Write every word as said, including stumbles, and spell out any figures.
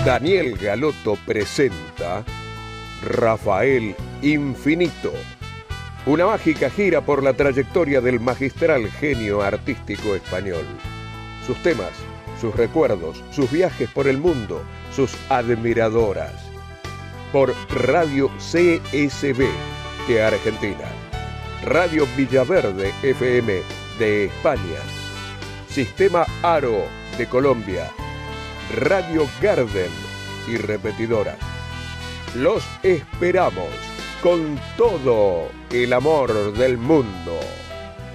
Daniel Galotto presenta Rafael Infinito, una mágica gira por la trayectoria del magistral genio artístico español. Sus temas, sus recuerdos, sus viajes por el mundo, sus admiradoras. Por Radio C S B de Argentina, Radio Villaverde F M de España, Sistema Aro de Colombia, Radio Garden y repetidora. Los esperamos con todo el amor del mundo.